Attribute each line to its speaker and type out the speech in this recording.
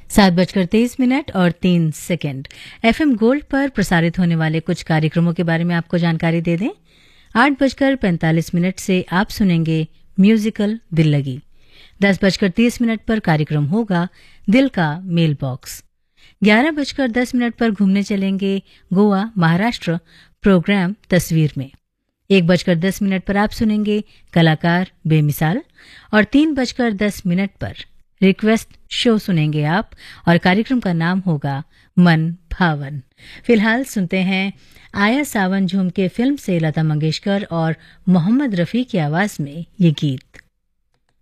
Speaker 1: 7:23 और 3 second. FM gold पर प्रसारित होने वाले कुछ कार्यक्रमों के बारे में आपको जानकारी दे दें। 8:45 से आप सुनेंगे म्यूजिकल दिल लगी। 10:30 पर कार्यक्रम होगा दिल का मेल बॉक्स। 11:10 पर घूमने चलेंगे गोवा महाराष्ट्र प्रोग्राम तस्वीर में। 1:10 पर आप सुनेंगे कलाकार बेमिसाल और 3:10 पर रिक्वेस्ट शो सुनेंगे आप और कार्यक्रम का नाम होगा मन भावन। फिलहाल सुनते हैं आया सावन झूम के फिल्म से लता मंगेशकर और मोहम्मद रफी की आवाज में ये गीत।